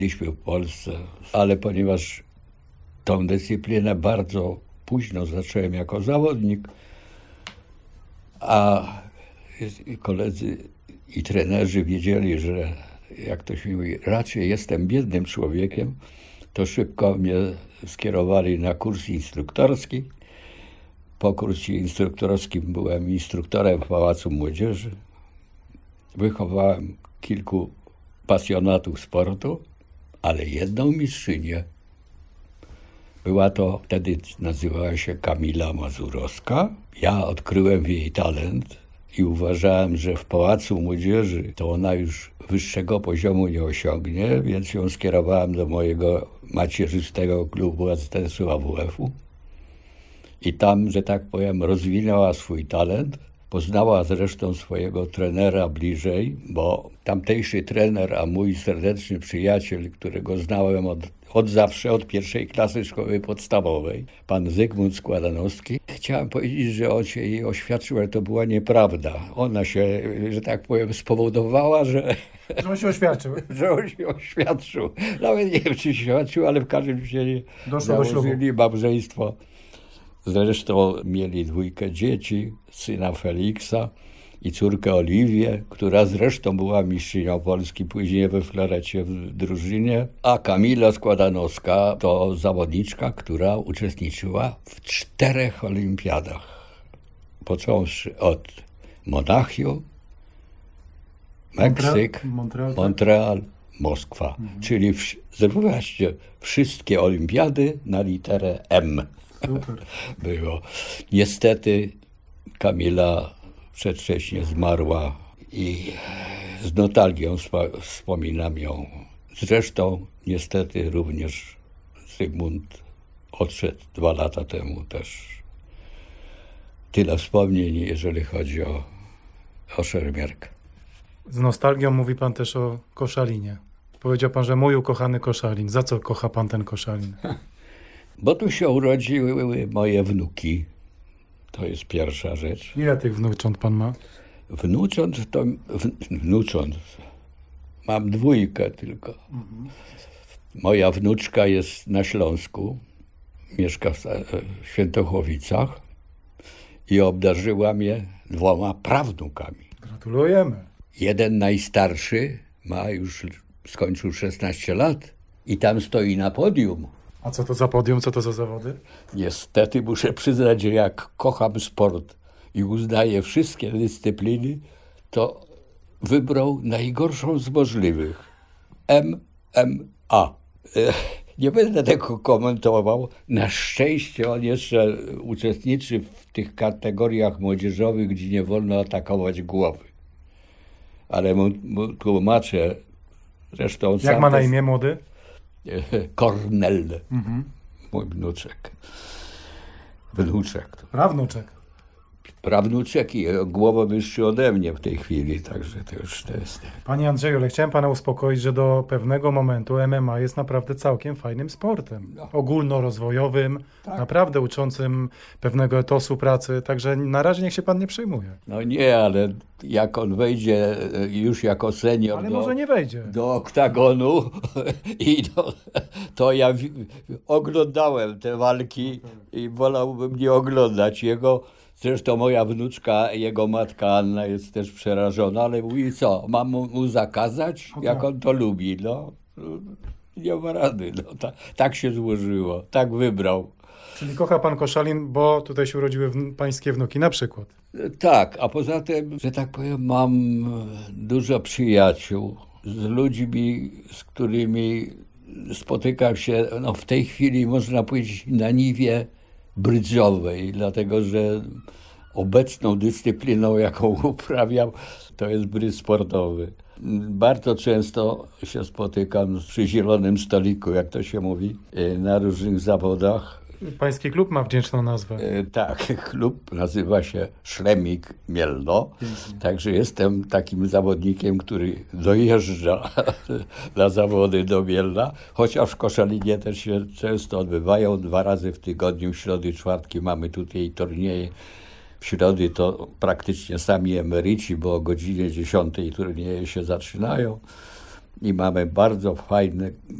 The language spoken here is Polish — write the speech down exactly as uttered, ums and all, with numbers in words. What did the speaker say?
Byliśmy w Polsce, ale ponieważ tą dyscyplinę bardzo późno zacząłem jako zawodnik, a koledzy i trenerzy wiedzieli, że jak to się mówi, raczej jestem biednym człowiekiem, to szybko mnie skierowali na kurs instruktorski. Po kursie instruktorskim byłem instruktorem w Pałacu Młodzieży. Wychowałem kilku pasjonatów sportu, ale jedną mistrzynię. Była to, wtedy nazywała się Kamila Mazurowska. Ja odkryłem jej talent i uważałem, że w Pałacu Młodzieży to ona już wyższego poziomu nie osiągnie, więc ją skierowałem do mojego macierzystego klubu A Z S U A W F-u. I tam, że tak powiem, rozwinęła swój talent. Poznała zresztą swojego trenera bliżej, bo tamtejszy trener, a mój serdeczny przyjaciel, którego znałem od, od zawsze, od pierwszej klasy szkoły podstawowej, pan Zygmunt Składanowski. Chciałem powiedzieć, że on się jej oświadczył, ale to była nieprawda. Ona się, że tak powiem, spowodowała, że... Że on się oświadczył. że on się oświadczył. Nawet nie wiem, czy się oświadczył, ale w każdym razie doszło do ślubu. Założyli małżeństwo. Zresztą mieli dwójkę dzieci, syna Feliksa i córkę Oliwię, która zresztą była mistrzynią Polski, później we florecie w drużynie. A Kamila Składanowska to zawodniczka, która uczestniczyła w czterech olimpiadach. Począwszy od Monachium, Meksyk, Montreal, Montreal, Moskwa. Mhm. Czyli w, zobaczcie, wszystkie olimpiady na literę M. Super. Było. Niestety Kamila przedwcześnie zmarła i z nostalgią wspominam ją. Zresztą niestety również Zygmunt odszedł dwa lata temu też. Tyle wspomnień, jeżeli chodzi o, o szermierkę. Z nostalgią mówi pan też o Koszalinie. Powiedział pan, że mój ukochany Koszalin. Za co kocha pan ten Koszalin? Bo tu się urodziły moje wnuki. To jest pierwsza rzecz. Ile tych wnucząt pan ma? Wnucząt to... Wnucząt. Mam dwójkę tylko. Mhm. Moja wnuczka jest na Śląsku. Mieszka w Świętochłowicach. I obdarzyła mnie dwoma prawnukami. Gratulujemy. Jeden najstarszy ma już... skończył szesnaście lat. I tam stoi na podium. A co to za podium, co to za zawody? Niestety muszę przyznać, że jak kocham sport i uznaję wszystkie dyscypliny, to wybrał najgorszą z możliwych. M M A. Nie będę tego komentował. Na szczęście on jeszcze uczestniczy w tych kategoriach młodzieżowych, gdzie nie wolno atakować głowy. Ale mu, mu tłumaczę, zresztą... Jak ma na imię młody? Kornel, mhm. Mój wnuczek. Wnuczek. Prawnuczek. Prawnuczek i głową wyższy ode mnie w tej chwili, także to już to jest... Panie Andrzeju, ale chciałem pana uspokoić, że do pewnego momentu M M A jest naprawdę całkiem fajnym sportem. No. Ogólnorozwojowym, tak. Naprawdę uczącym pewnego etosu pracy, także na razie niech się pan nie przejmuje. No nie, ale jak on wejdzie już jako senior ale do, może nie wejdzie. do oktagonu, i do, to ja w, oglądałem te walki i wolałbym nie oglądać jego. Zresztą moja wnuczka, jego matka Anna jest też przerażona, ale mówi co, mam mu, mu zakazać, okay. Jak on to lubi, no. Nie ma rady, no. Ta, tak się złożyło, tak wybrał. Czyli kocha pan Koszalin, bo tutaj się urodziły w, pańskie wnuki na przykład. Tak, a poza tym, że tak powiem, mam dużo przyjaciół z ludźmi, z którymi spotykam się, no w tej chwili można powiedzieć na niwie brydżowej, dlatego że obecną dyscypliną, jaką uprawiam, to jest brydż sportowy. Bardzo często się spotykam przy zielonym stoliku, jak to się mówi, na różnych zawodach. Pański klub ma wdzięczną nazwę. Tak, klub nazywa się Szlemik Mielno, Pięknie. Także jestem takim zawodnikiem, który dojeżdża na zawody do Mielna, chociaż w Koszalinie też się często odbywają, dwa razy w tygodniu, w środy, czwartki mamy tutaj turnieje. W środy to praktycznie sami emeryci, bo o godzinie dziesiątej turnieje się zaczynają. i mamy bardzo fajne